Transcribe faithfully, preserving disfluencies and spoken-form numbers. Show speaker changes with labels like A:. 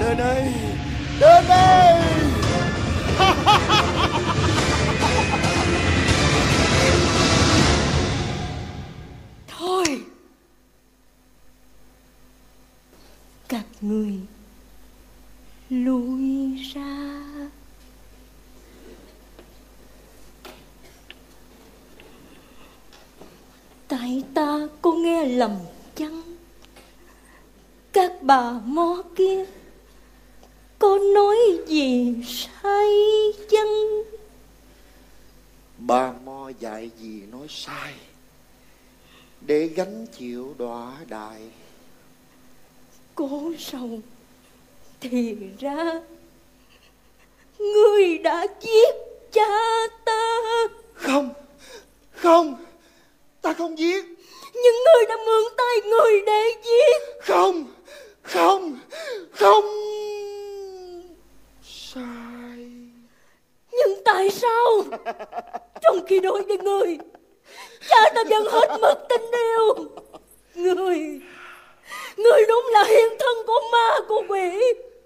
A: Đến đây, đến đây.
B: Thôi, các người lui ra. Tại ta có nghe lầm chăng? Các bà mó kia có nói gì sai chăng?
A: Bà mo dạy gì nói sai, để gánh chịu đọa đại.
B: Cố sầu, thì ra ngươi đã giết cha ta.
A: Không, không, ta không giết.
B: Nhưng ngươi đã mượn tay người để giết.
A: Không, không, không. Sai.
B: Nhưng tại sao trong khi đối với ngươi, cha ta vẫn hết mất tình yêu? Ngươi Ngươi đúng là hiện thân của ma của quỷ.